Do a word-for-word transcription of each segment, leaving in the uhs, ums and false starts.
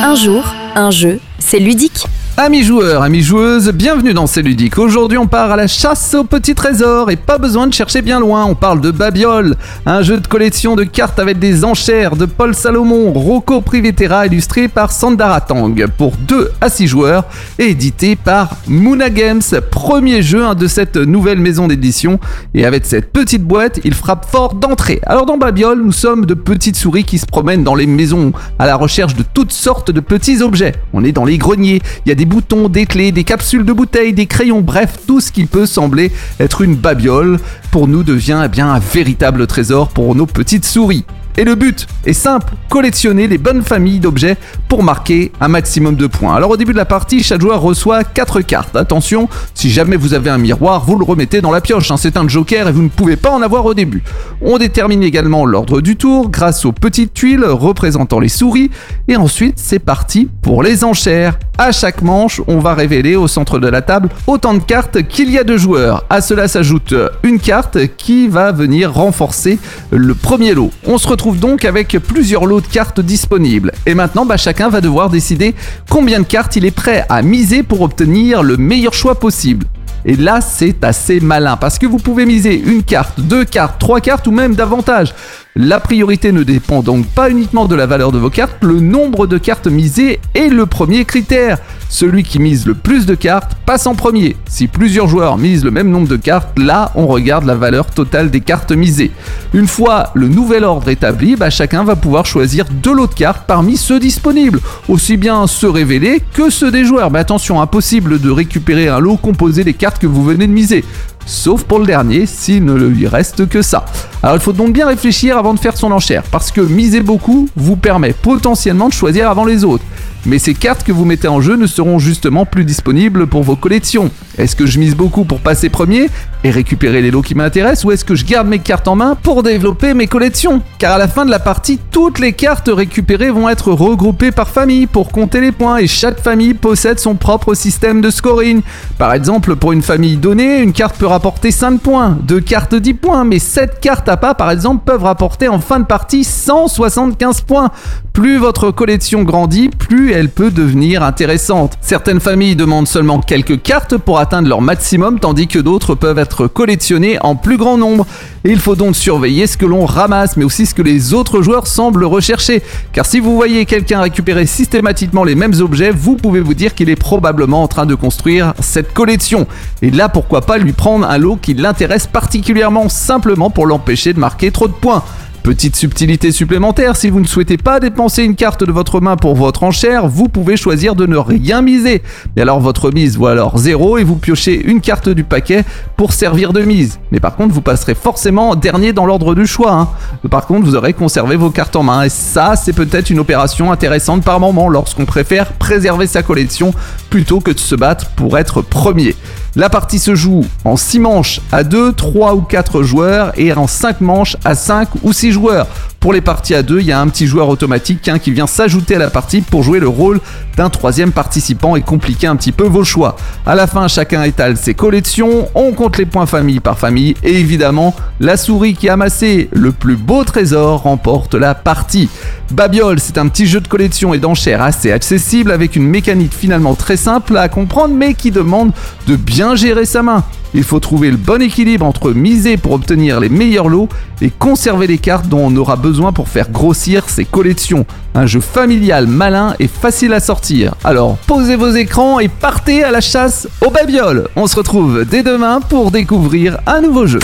Un jour, un jeu, c'est ludique. Amis joueurs, amis joueuses, bienvenue dans C'est ludique. Aujourd'hui on part à la chasse aux petits trésors et pas besoin de chercher bien loin, on parle de Babiole, un jeu de collection de cartes avec des enchères de Paul Salomon, Rocco Privetera, illustré par Sandara Tang pour deux à six joueurs et édité par Moona Games, premier jeu hein, de cette nouvelle maison d'édition, et avec cette petite boîte il frappe fort d'entrée. Alors dans Babiole, nous sommes de petites souris qui se promènent dans les maisons à la recherche de toutes sortes de petits objets. On est dans les greniers, il y a des boutons, des clés, des capsules de bouteilles, des crayons, bref, tout ce qui peut sembler être une babiole, pour nous devient eh bien un véritable trésor pour nos petites souris. Et le but est simple, collectionner les bonnes familles d'objets pour marquer un maximum de points. Alors au début de la partie, chaque joueur reçoit quatre cartes. Attention, si jamais vous avez un miroir, vous le remettez dans la pioche, hein. C'est un joker et vous ne pouvez pas en avoir au début. On détermine également l'ordre du tour grâce aux petites tuiles représentant les souris. Et ensuite, c'est parti pour les enchères. À chaque manche, on va révéler au centre de la table autant de cartes qu'il y a de joueurs. À cela s'ajoute une carte qui va venir renforcer le premier lot. On se retrouve donc avec plusieurs lots de cartes disponibles. Et maintenant, bah, chacun va devoir décider combien de cartes il est prêt à miser pour obtenir le meilleur choix possible. Et là, c'est assez malin parce que vous pouvez miser une carte, deux cartes, trois cartes ou même davantage. La priorité ne dépend donc pas uniquement de la valeur de vos cartes, le nombre de cartes misées est le premier critère. Celui qui mise le plus de cartes passe en premier. Si plusieurs joueurs misent le même nombre de cartes, là on regarde la valeur totale des cartes misées. Une fois le nouvel ordre établi, bah, chacun va pouvoir choisir deux lots de cartes parmi ceux disponibles. Aussi bien ceux révélés que ceux des joueurs. Mais attention, impossible de récupérer un lot composé des cartes que vous venez de miser. Sauf pour le dernier, s'il ne lui reste que ça. Alors il faut donc bien réfléchir avant de faire son enchère, parce que miser beaucoup vous permet potentiellement de choisir avant les autres. Mais ces cartes que vous mettez en jeu ne seront justement plus disponibles pour vos collections. Est-ce que je mise beaucoup pour passer premier et récupérer les lots qui m'intéressent, ou est-ce que je garde mes cartes en main pour développer mes collections? Car à la fin de la partie, toutes les cartes récupérées vont être regroupées par famille pour compter les points, et chaque famille possède son propre système de scoring. Par exemple, pour une famille donnée, une carte peut rapporter cinq points, deux cartes dix points, mais sept cartes à pas par exemple peuvent rapporter en fin de partie cent soixante-quinze points. Plus votre collection grandit, plus elle peut devenir intéressante. Certaines familles demandent seulement quelques cartes pour atteindre leur maximum, tandis que d'autres peuvent être collectionnées en plus grand nombre. Et il faut donc surveiller ce que l'on ramasse, mais aussi ce que les autres joueurs semblent rechercher. Car si vous voyez quelqu'un récupérer systématiquement les mêmes objets, vous pouvez vous dire qu'il est probablement en train de construire cette collection. Et là, pourquoi pas lui prendre un lot qui l'intéresse particulièrement, simplement pour l'empêcher de marquer trop de points. Petite subtilité supplémentaire, si vous ne souhaitez pas dépenser une carte de votre main pour votre enchère, vous pouvez choisir de ne rien miser. Et alors votre mise vaut alors zéro et vous piochez une carte du paquet pour servir de mise. Mais par contre, vous passerez forcément dernier dans l'ordre du choix. Hein. Par contre, vous aurez conservé vos cartes en main. Et ça, c'est peut-être une opération intéressante par moment lorsqu'on préfère préserver sa collection plutôt que de se battre pour être premier. La partie se joue en six manches à deux, trois ou quatre joueurs et en cinq manches à cinq ou six joueurs. Pour les parties à deux, il y a un petit joueur automatique hein, qui vient s'ajouter à la partie pour jouer le rôle d'un troisième participant et compliquer un petit peu vos choix. À la fin, chacun étale ses collections, on compte les points famille par famille et évidemment, la souris qui a amassé le plus beau trésor remporte la partie. Babiole, c'est un petit jeu de collection et d'enchères assez accessible avec une mécanique finalement très simple à comprendre mais qui demande de bien gérer sa main. Il faut trouver le bon équilibre entre miser pour obtenir les meilleurs lots et conserver les cartes dont on aura besoin pour faire grossir ses collections. Un jeu familial, malin et facile à sortir. Alors posez vos écrans et partez à la chasse aux babioles. On se retrouve dès demain pour découvrir un nouveau jeu.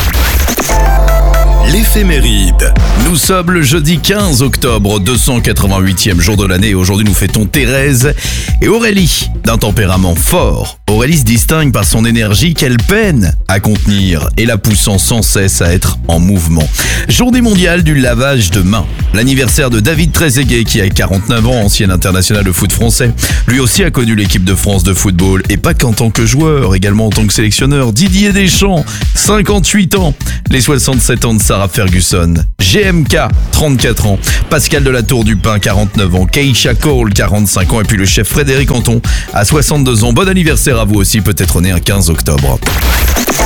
L'éphéméride. Nous sommes le jeudi quinze octobre, deux cent quatre-vingt-huitième jour de l'année et aujourd'hui nous fêtons Thérèse et Aurélie. D'un tempérament fort, Aurélie se distingue par son énergie qu'elle peine à contenir et la poussant sans cesse à être en mouvement. Journée mondiale du lavage de mains. L'anniversaire de David Trezeguet qui a quarante-neuf ans, ancien international de foot français. Lui aussi a connu l'équipe de France de football et pas qu'en tant que joueur, également en tant que sélectionneur. Didier Deschamps, cinquante-huit ans. Les soixante-sept ans de Sarah Ferguson. G M K, trente-quatre ans. Pascal de la Tour du Pin, quarante-neuf ans. Keisha Cole, quarante-cinq ans. Et puis le chef Frédéric Anton, à soixante-deux ans. Bon anniversaire à vous aussi, peut-être né un quinze octobre.